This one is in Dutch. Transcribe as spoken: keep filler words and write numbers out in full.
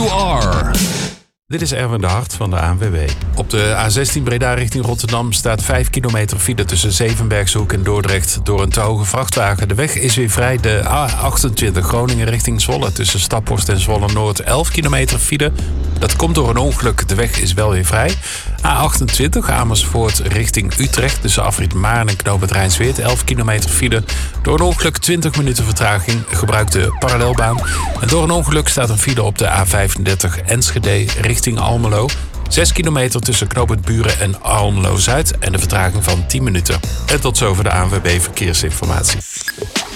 you are. Dit is Erwin de Hart van de A N W B. Op de A zestien Breda richting Rotterdam staat vijf kilometer file tussen Zevenbergshoek en Dordrecht door een te hoge vrachtwagen. De weg is weer vrij. De A achtentwintig Groningen richting Zwolle tussen Staphorst en Zwolle Noord elf kilometer file. Dat komt door een ongeluk. De weg is wel weer vrij. A achtentwintig Amersfoort richting Utrecht tussen afrit Maarn en knooppunt Rijnsweert elf kilometer file. Door een ongeluk twintig minuten vertraging. Gebruik de parallelbaan. En door een ongeluk staat een file op de A vijfendertig Enschede richting Almelo. zes kilometer tussen knooppunt Buren en Almelo Zuid en de vertraging van tien minuten. En tot zover de A N W B Verkeersinformatie.